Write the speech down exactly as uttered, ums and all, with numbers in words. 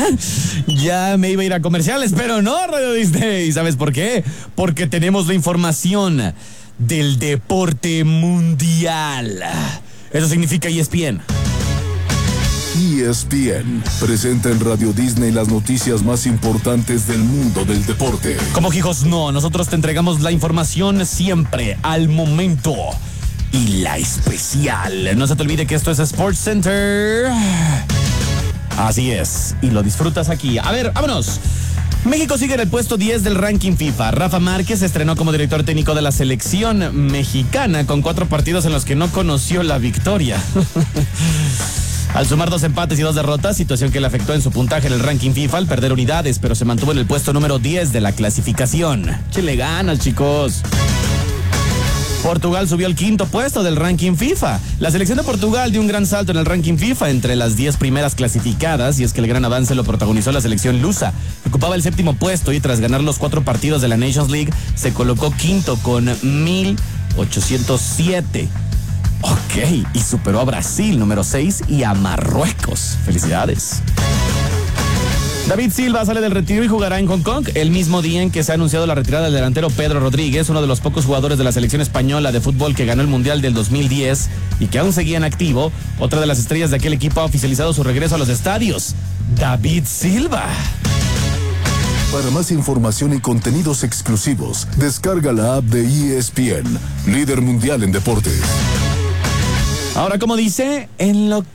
Ya me iba a ir a comerciales, pero no, Radio Disney. ¿Sabes por qué? Porque tenemos la información del deporte mundial. Eso significa E S P N. E S P N presenta en Radio Disney las noticias más importantes del mundo del deporte. Como hijos, no, nosotros te entregamos la información siempre, al momento. Y la especial. No se te olvide que esto es Sports Center. Así es, y lo disfrutas aquí. A ver, vámonos. México sigue en el puesto diez del ranking FIFA. Rafa Márquez se estrenó como director técnico de la selección mexicana con cuatro partidos en los que no conoció la victoria. Al sumar dos empates y dos derrotas, situación que le afectó en su puntaje en el ranking FIFA al perder unidades, pero se mantuvo en el puesto número diez de la clasificación. ¡Échale ganas, chicos! Portugal subió al quinto puesto del ranking FIFA. La selección de Portugal dio un gran salto en el ranking FIFA entre las diez primeras clasificadas, y es que el gran avance lo protagonizó la selección lusa. Ocupaba el séptimo puesto y tras ganar los cuatro partidos de la Nations League, se colocó quinto con mil ochocientos siete. Ok, y superó a Brasil, número seis, y a Marruecos. ¡Felicidades! David Silva sale del retiro y jugará en Hong Kong el mismo día en que se ha anunciado la retirada del delantero Pedro Rodríguez, uno de los pocos jugadores de la selección española de fútbol que ganó el Mundial del dos mil diez y que aún seguía en activo. Otra de las estrellas de aquel equipo ha oficializado su regreso a los estadios. David Silva. Para más información y contenidos exclusivos, descarga la app de E S P N, líder mundial en deportes. Ahora, como dice, en lo